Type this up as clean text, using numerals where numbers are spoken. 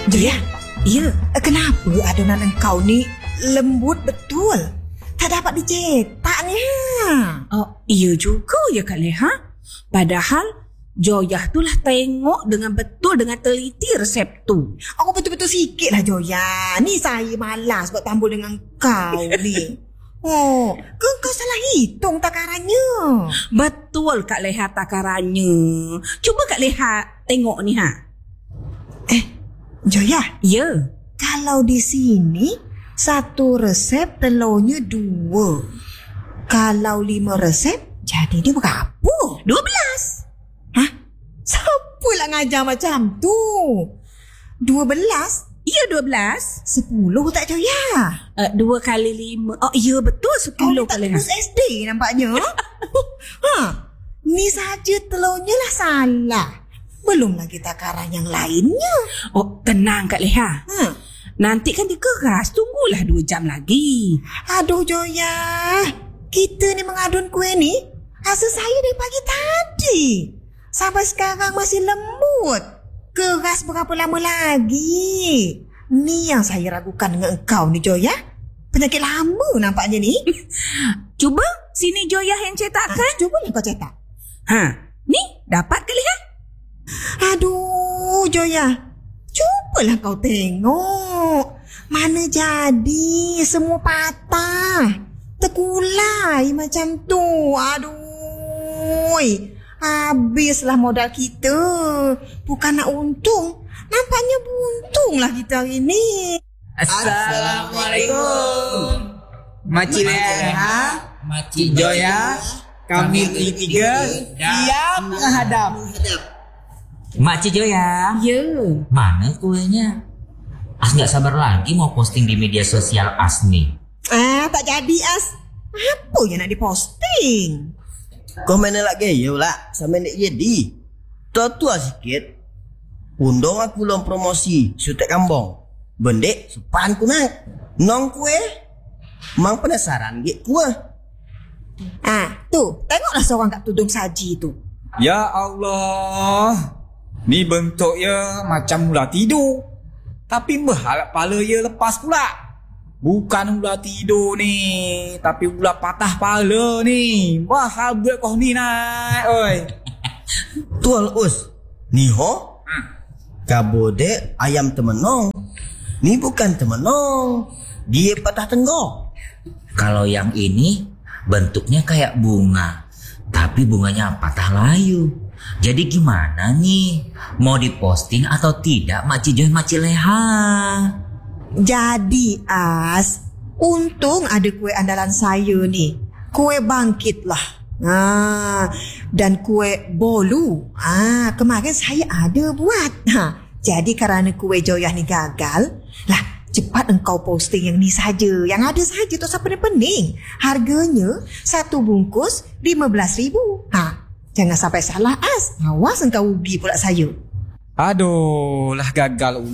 Joya, Ya. kenapa adonan engkau ni lembut betul? Tak dapat dicetak ni. Oh, iya juga ya Kak Leha. Padahal Joyah tu lah tengok dengan betul, dengan teliti resep tu. Aku betul-betul sikit lah Joya. Ni saya malas buat tambul dengan kau ni. Oh, kau salah hitung takarannya. Betul Kak Leha takarannya. Cuba Kak Leha tengok ni ha. Joya, Ya. kalau di sini satu resep telurnya 2. Kalau 5 resep, jadi dia berapa? 12. Hah? Siapa lah ngajar macam tu? 12? Ya 12. 10 tak Joya? 2 kali 5. Oh iya betul 10 Kau ni Kak tak Leha. lulus SD nampaknya. Ni saja telurnya lah salah. Belum lagi takaran yang lainnya. Oh tenang Kak Leha. Nanti kan dia keras. Tunggulah 2 jam lagi. Aduh Joya, kita ni mengadun kuih ni rasa saya dari pagi tadi sampai sekarang masih lembut. Keras berapa lama lagi? Ni yang saya ragukan dengan engkau ni Joya. Penyakit lama nampaknya ni. Cuba sini Joyah yang cetakkan. Cubalah kau cetak. Ni dapat Kak Leha? Aduh Joya, cubalah kau tengok. Mana jadi, semua patah, terkulai macam tu. Aduh, habislah modal kita. Bukan nak untung, nampaknya buntunglah kita hari ni. Assalamualaikum. Makcik Leha, Makcik Joya, kami bertiga siap menghadap. Makcik Joya, Ya. mana kuenya? As nggak sabar lagi mau posting di media sosial As nih. Tak jadi As. Apa yang nak diposting? Kau mana nak gaya lah sama nak jadi. Tua-tua sikit. Undang aku long promosi syutek kambong. Bendek sepan ku nak. Nong kue. Mang penasaran gek kue. Tu, tengoklah seorang kat tudung saji tu. Ya Allah. Ni bentuknya macam ular tidur. Tapi berharap kepala dia lepas pula. Bukan ular tidur ni, tapi ular patah kepala ni. Wah, habis kau ni nak. Oi. Tual us. Ni ho. Kabodek ayam temenong. Ni bukan temenong. Dia patah tenggok. Kalau yang ini bentuknya kayak bunga, tapi bunganya patah layu. Jadi gimana nih? Mau diposting atau tidak Makcik Joy, Makcik Leha? Jadi As, untung ada kue andalan saya ni. Kue bangkit lah. Dan kue bolu. Kemarin saya ada buat. Jadi kerana kue Joyah ni gagal, lah cepat engkau posting yang ni saja. Yang ada saja, tak usah pening-pening. Harganya 1 bungkus 15,000. Jangan sampai salah As. Awas engkau rugi pula saya. Aduh, lah gagal